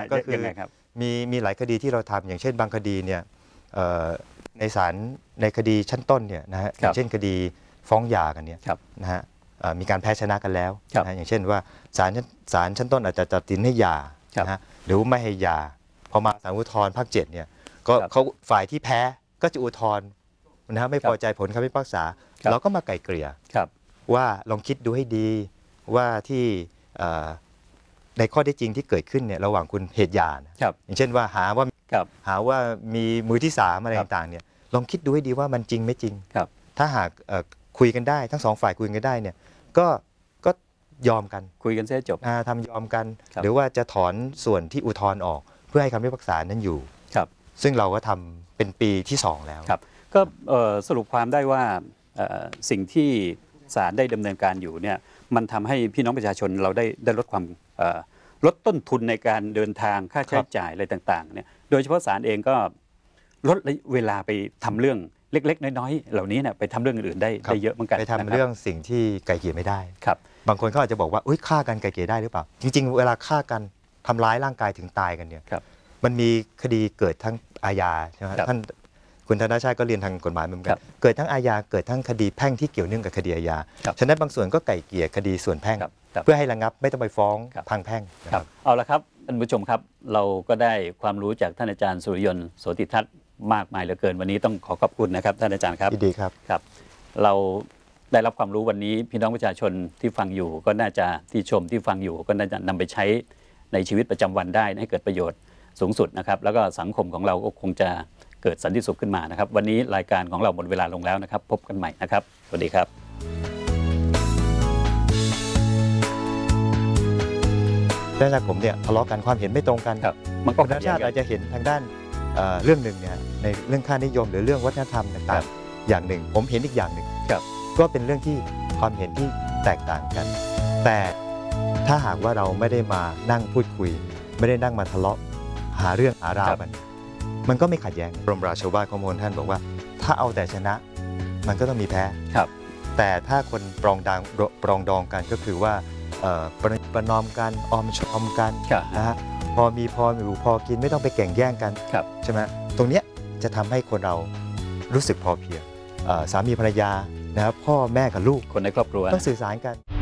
ก็คือมีหลายคดีที่เราทำอย่างเช่นบางคดีเนี่ยในศาลในคดีชั้นต้นเนี่ยนะฮะอย่างเช่นคดีฟ้องหย่ากันเนี่ยนะฮะมีการแพ้ชนะกันแล้วนะอย่างเช่นว่าศาลชั้นต้นอาจจะตัดสินให้หย่านะฮะหรือไม่ให้หย่าพอมาศาลอุทธรณ์ภาค7เนี่ยก็เขาฝ่ายที่แพ้ก็จะอุทธรณ์นะฮะไม่พอใจผลคำพิพากษาเราก็มาไกล่เกลี่ยว่าลองคิดดูให้ดีว่าที่ในข้อเท็จจริงที่เกิดขึ้นเนี่ยระหว่างคุณเหตุหย่าอย่างเช่นว่าหาว่ามีมือที่3อะไรต่างๆเนี่ยลองคิดดูให้ดีว่ามันจริงไม่จริงถ้าหากคุยกันได้ทั้ง2ฝ่ายคุยกันได้เนี่ยก็ยอมกันคุยกันเสียจบทำยอมกันหรือว่าจะถอนส่วนที่อุทธรณ์ออกเพื่อให้คำพิพากษานั้นอยู่ซึ่งเราก็ทำเป็นปีที่2แล้วก็สรุปความได้ว่าสิ่งที่ศาลได้ดำเนินการอยู่เนี่ยมันทำให้พี่น้องประชาชนเราได้ลดความลดต้นทุนในการเดินทางค่าใช้จ่ายอะไรต่างๆเนี่ยโดยเฉพาะศาลเองก็ลดเวลาไปทำเรื่องเล็กๆน้อยๆเหล่านี้เนี่ยไปทำเรื่องอื่นได้เยอะเหมือนกันไปทำเรื่องสิ่งที่ไกล่เกลี่ยไม่ได้บางคนเขาอาจจะบอกว่าฆ่ากันไกล่เกลี่ยได้หรือเปล่าจริงๆเวลาฆ่ากันทำร้ายร่างกายถึงตายกันเนี่ยมันมีคดีเกิดทั้งอาญาใช่ไหมท่านคุณธนชาติก็เรียนทางกฎหมายเหมือนกันเกิดทั้งอาญาเกิดทั้งคดีแพ่งที่เกี่ยวเนื่องกับคดีอาญาฉะนั้นบางส่วนก็ไกล่เกลี่ยคดีส่วนแพ่งเพื่อให้ระงับไม่ต้องไปฟ้องทางแพ่งเอาละครับท่านผู้ชมครับเราก็ได้ความรู้จากท่านอาจารย์สุริยนต์โสติทัศน์มากมายเหลือเกินวันนี้ต้องขอขอบคุณนะครับท่านอาจารย์ครับดีครับเราได้รับความรู้วันนี้พี่น้องประชาชนที่ฟังอยู่ก็น่าจะที่ชมที่ฟังอยู่ก็น่าจะนำไปใช้ในชีวิตประจำวันได้ให้เกิดประโยชน์สูงสุดนะครับแล้วก็สังคมของเราก็คงจะเกิดสันติสุขขึ้นมานะครับวันนี้รายการของเราหมดเวลาลงแล้วนะครับพบกันใหม่นะครับสวัสดีครับด้านจากผมเนี่ยทะเลาะกันความเห็นไม่ตรงกันมันก็ชาติอาจจะเห็นทางด้านเรื่องหนึ่งเนี่ยในเรื่องค่านิยมหรือเรื่องวัฒนธรรมต่างๆอย่างหนึ่งผมเห็นอีกอย่างหนึ่งก็เป็นเรื่องที่ความเห็นที่แตกต่างกันแต่ถ้าหากว่าเราไม่ได้มานั่งพูดคุยไม่ได้นั่งมาทะเลาะหาเรื่องหาราวกันมันก็ไม่ขัดแย้งบรมราโชวาทของพระองค์ท่านบอกว่าถ้าเอาแต่ชนะมันก็ต้องมีแพ้แต่ถ้าคนปรองดองกันก็คือว่าประนอมกันออมชอมกันนะฮะพออยู่พอกินไม่ต้องไปแข่งแย่งกันใช่ไหมตรงเนี้ยจะทำให้คนเรารู้สึกพอเพียงสามีภรรยานะครับพ่อแม่กับลูกคนในครอบครัวต้องสื่อสารกัน